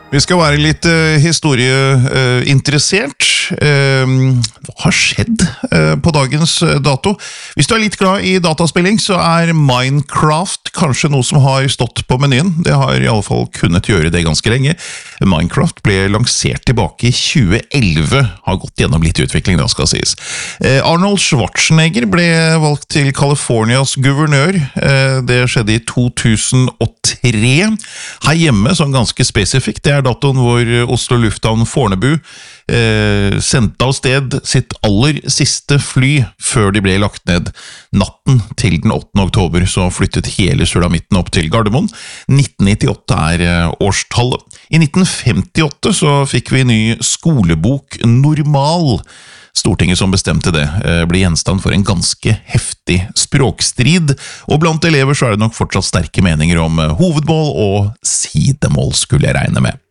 Vi skal være litt historieinteressert. Hva har skjedd på dagens dato? Hvis du er litt glad i dataspilling, så er Minecraft kanskje noe som har stått på menyen. Det har i alle fall kunnet gjøre det ganske lenge. Minecraft ble lansert tilbake i 2011, har gått gjennom litt utvikling, da skal sies. Arnold Schwarzenegger ble valgt til Californias guvernør. Det skjedde i 2003. Her hjemme, sånn ganske spesifikt, det er datoen hvor Oslo Lufthavn Fornebu sendte av sted sitt aller siste fly før de ble lagt ned. Natten til den 8. oktober så flyttet hele sulamitten opp til Gardermoen. 1998 er årstallet. I 1958 så fikk vi ny skolebok Normal. Stortinget som bestemte det ble gjenstand for en ganske heftig språkstrid, og blant elever så er det nok fortsatt sterke meninger om hovedmål og sidemål, skulle jeg regne med.